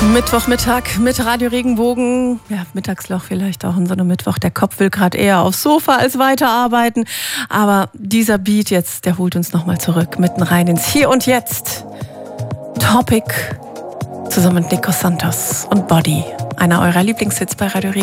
Mittwochmittag mit Radio Regenbogen. Ja, Mittagsloch vielleicht auch in so einem Mittwoch. Der Kopf will gerade eher aufs Sofa als weiterarbeiten. Aber dieser Beat jetzt, der holt uns nochmal zurück, mitten rein ins Hier und Jetzt. Topic zusammen mit Nico Santos und Body. Einer eurer Lieblingshits bei Radio Regenbogen.